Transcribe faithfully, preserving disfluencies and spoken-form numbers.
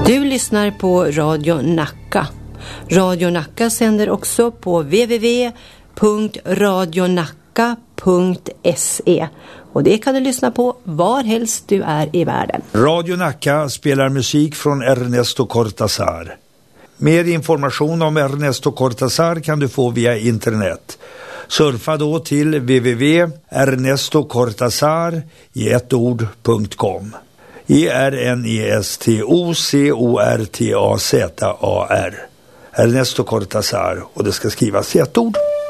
Du lyssnar på Radio Nacka. Radio Nacka sänder också på w w w punkt radionacka punkt se. Och det kan du lyssna på var helst du är i världen. Radio Nacka spelar musik från Ernesto Cortázar. Mer information om Ernesto Cortázar kan du få via internet. Surfa då till w w w punkt ernesto cortazar i ett ord punkt com. E R N E S T O C O R T A Z A R. Ernesto Cortázar, och det ska skrivas i ett ord.